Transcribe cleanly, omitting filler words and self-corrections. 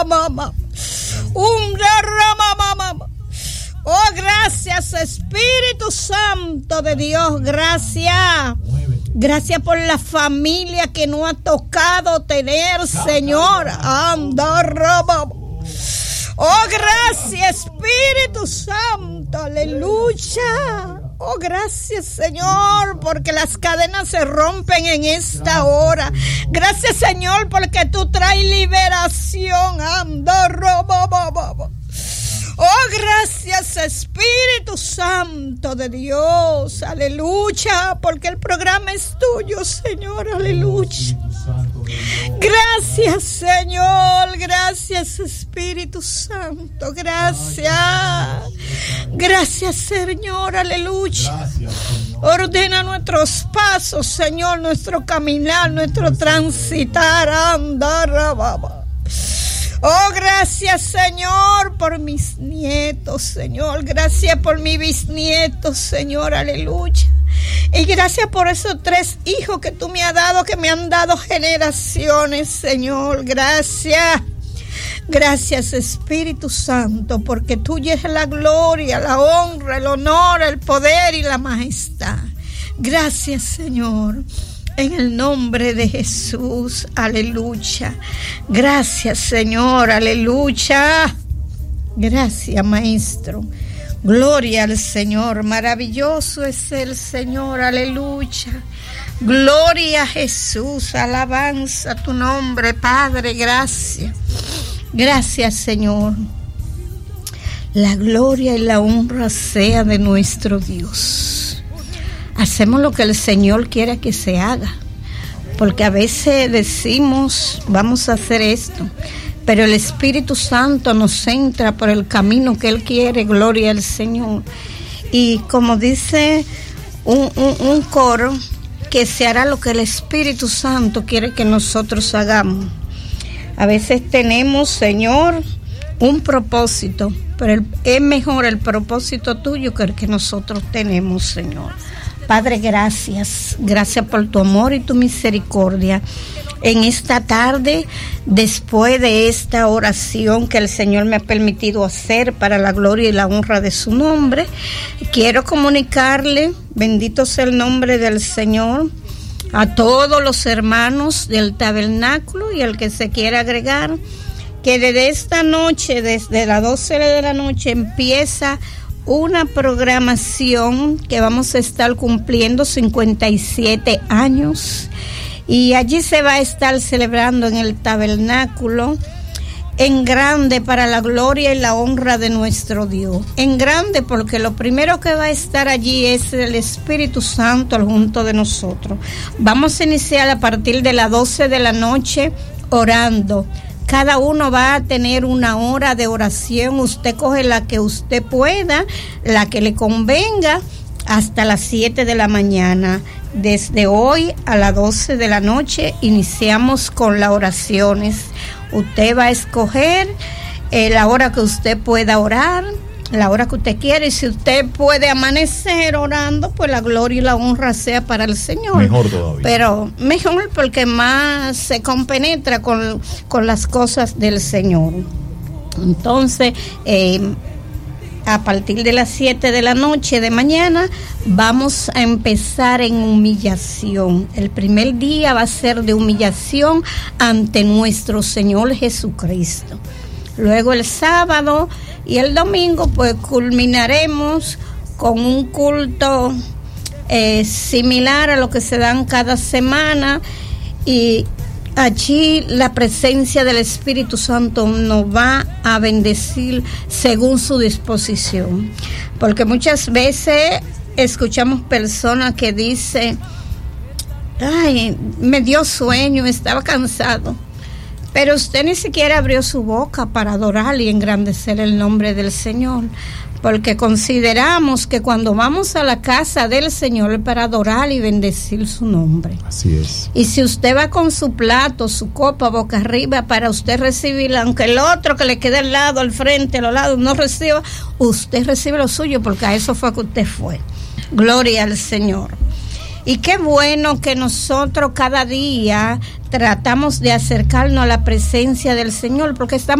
mama. Oh, gracias, Espíritu Santo de Dios, gracias. Gracias por la familia que no ha tocado tener, Señor. Oh, gracias, Espíritu Santo, aleluya. Oh, gracias, Señor, porque las cadenas se rompen en esta hora. Gracias, Señor, porque tú traes liberación. Oh, gracias, Espíritu Santo de Dios, aleluya, porque el programa es tuyo, Señor, aleluya. Gracias, Señor, gracias, Espíritu Santo, gracias. Gracias, Señor, aleluya. Ordena nuestros pasos, Señor, nuestro caminar, nuestro transitar, andar, baba. Oh, gracias, Señor, por mis nietos, Señor. Gracias por mis bisnietos, Señor, aleluya. Y gracias por esos 3 hijos que tú me has dado, que me han dado generaciones, Señor. Gracias. Gracias, Espíritu Santo, porque tuya es la gloria, la honra, el honor, el poder y la majestad. Gracias, Señor. En el nombre de Jesús, aleluya. Gracias, Señor, aleluya. Gracias, Maestro. Gloria al Señor, maravilloso es el Señor, aleluya. Gloria a Jesús, alabanza a tu nombre, Padre, gracias. Gracias, Señor. La gloria y la honra sea de nuestro Dios. Hacemos lo que el Señor quiere que se haga, porque a veces decimos, vamos a hacer esto, pero el Espíritu Santo nos entra por el camino que Él quiere, gloria al Señor. Y como dice un coro, que se hará lo que el Espíritu Santo quiere que nosotros hagamos. A veces tenemos, Señor, un propósito, pero es mejor el propósito tuyo que el que nosotros tenemos, Señor. Padre, gracias. Gracias por tu amor y tu misericordia. En esta tarde, después de esta oración que el Señor me ha permitido hacer para la gloria y la honra de su nombre, quiero comunicarle, bendito sea el nombre del Señor, a todos los hermanos del tabernáculo y al que se quiera agregar, que desde esta noche, desde las 12 de la noche, empieza una programación que vamos a estar cumpliendo 57 años y allí se va a estar celebrando en el tabernáculo en grande para la gloria y la honra de nuestro Dios. En grande porque lo primero que va a estar allí es el Espíritu Santo junto de nosotros. Vamos a iniciar a partir de las 12 de la noche orando. Cada uno va a tener una hora de oración. Usted coge la que usted pueda, la que le convenga, hasta las 7 de la mañana. Desde hoy a las 12 de la noche iniciamos con las oraciones. Usted va a escoger la hora que usted pueda orar, la hora que usted quiere, y si usted puede amanecer orando, pues la gloria y la honra sea para el Señor. Mejor todavía. Pero mejor porque más se compenetra con las cosas del Señor. Entonces, a partir de las 7 de la noche de mañana, vamos a empezar en humillación. El primer día va a ser de humillación ante nuestro Señor Jesucristo. Luego el sábado y el domingo pues culminaremos con un culto similar a lo que se dan cada semana, y allí la presencia del Espíritu Santo nos va a bendecir según su disposición, porque muchas veces escuchamos personas que dicen: ay, me dio sueño, estaba cansado. Pero usted ni siquiera abrió su boca para adorar y engrandecer el nombre del Señor, porque consideramos que cuando vamos a la casa del Señor es para adorar y bendecir su nombre. Así es. Y si usted va con su plato, su copa boca arriba para usted recibirla, aunque el otro que le quede al lado, al frente, a los lados no reciba, usted recibe lo suyo, porque a eso fue que usted fue. Gloria al Señor. Y qué bueno que nosotros cada día tratamos de acercarnos a la presencia del Señor, porque estamos